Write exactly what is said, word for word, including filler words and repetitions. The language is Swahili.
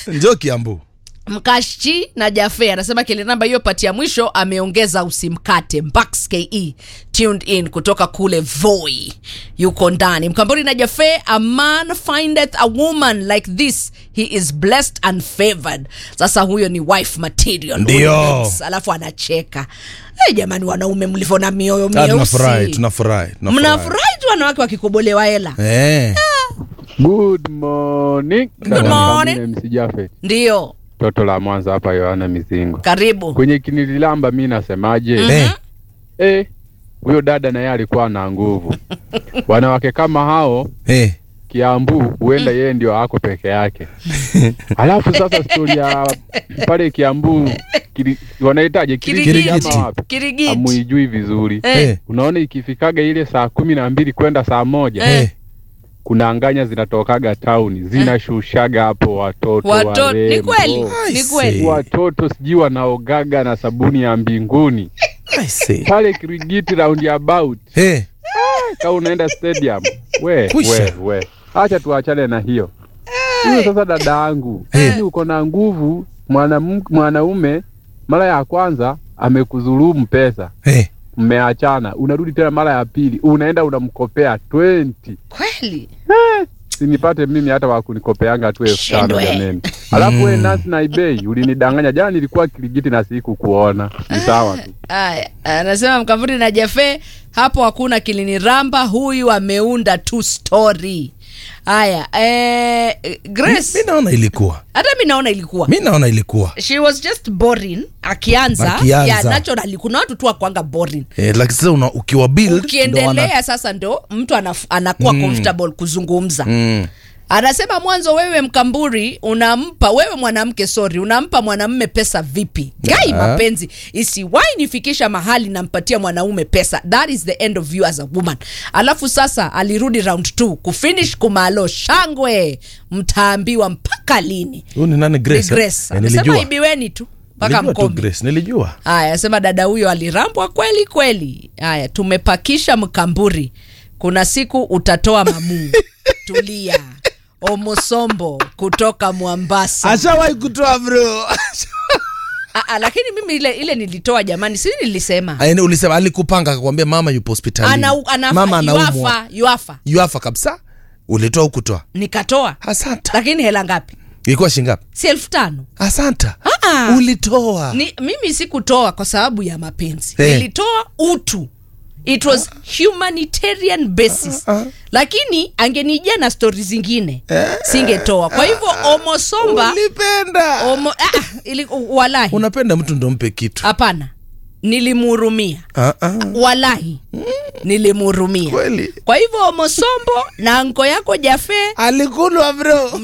Njoo Kiambu. Mkashi na Jafe anasema kile namba hiyo pati ya mwisho ameongeza usimkate. Mbax K E tuned in kutoka kule Voi yuko ndani. Mkamburi na Jafe, a man findeth a woman like this, he is blessed and favored. Sasa huyo ni wife material. Ndio. Alafu anacheka. Eh, jamani wanaume mlivona mioyo mieusi. Tunafurahi, tunafurahi. Mnafurahi tu wanawake wakikobolewa hela. Eh. Good morning. Good morning. M C Jafe. Ndio. Toto la Mwanza hapa Yohana Mizingo. Karibu. Kwenye kinililamba mimi nasemaje? Mm-hmm. Eh. Eh, huyo dada naye alikuwa na nguvu. Wanawake kama hao, Eh. Kiambu huenda yeye ndio ako peke yake. Alafu sasa story ya pale Kiambu kiri, wanahitaji Kirigiti. ama wapi? Kirigiti. Amuijui vizuri. Eh. Unaona ikifikaga ile saa kumi na mbili kwenda saa moja. Eh. Eh. Kuna anganya zinatokaga town, zinashushaga hapo watoto Watoto warembo. ni kweli, I ni kweli. see. Watoto sijui wanaogaga na sabuni ya mbinguni. I see. Pale Kirigiti round about. Eh. Kama unaenda stadium. We, Kwisha. we, we. Acha tuachane na hiyo. Hiyo sasa dada yangu. Hey. Uko na nguvu, mwanaume mwanaume mara ya kwanza amekudhulumu pesa. Eh. Mmeachana, unarudi tena mara ya pili, unaenda unamkopea twenty. Kweli. Eh, sinipate mimi hata wakunikopeanga tu elfu tano jameni. Alafu wewe nasi na eBay ulinidanganya jana, nilikuwa Kirigiti na siku kuona. Ni sawa tu. Aya, anasema Mkamburi na Jafe, hapo hakuna kiliniramba, huyu ameunda tu story. Aya, eh Grace. Mimi naona ilikuwa. Hata mimi naona ilikuwa. Mimi naona ilikuwa. She was just boring akianza. Akianza. Yeah, naturally kuna watu tu akwanga boring. Eh, like sasa una ukiwa build Ukiendelea wana... sasa ndo mtu anaf, anakuwa mm. comfortable kuzungumza. Mm. Anasema mwanzo wewe Mkamburi unampa wewe mwanamke sorry unampa mwanamume pesa vipi? Gai mapenzi isiwahi nifikisha mahali nampatia mwanaume pesa. That is the end of you as a woman. Alafu sasa alirudi round two kufinish kumalo shangwe mtaambiwa mpaka lini? Huyu ni nani Grace? Grace. Eh, Anasema nilijua. ibiweni tu mpaka Nilijua tu mkombe. Grace, nilijua. Haya, sema dada huyo alirambwa kweli kweli. Haya, tumepakisha Mkamburi. Kuna siku utatoa mamu. Tulia. Omosombo kutoka Mwambasa. Ashawahi kutoa bro. Aa, lakini mimi ile ile nilitoa jamani, si nilisema. Aende ulisema alikupanga akakwambia mama yupo hospitalini. Ana, ana mama anaumwa. yuafa, yuafa. Yuafa kabisa. Ulitoa ukutoa. Nikatoa. Asante. Lakini hela ngapi? Ilikuwa shilingi ngapi? Si elfu tano. Asante. Ah. Ulitoa. Ni, mimi sikutoa kwa sababu ya mapenzi. Hey. Nilitoa utu. It was humanitarian basis. Uh, uh, uh. Lakini angenijia na stories zingine uh, singetoa. Kwa hivyo Omosomba ulipenda. Omo, ah, ili, walahi. Unapenda mtu ndo mpe kitu. Hapana. Nilimhurumia. Uh, uh. Walahi. Mm. Nilimhurumia. Kweli. Kwa hivyo Omosombo na anko yako Jafe alikulwa bro.